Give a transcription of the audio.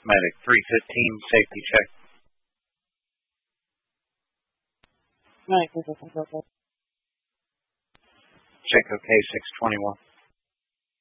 Medic 315, safety check. Right. Check OK 621.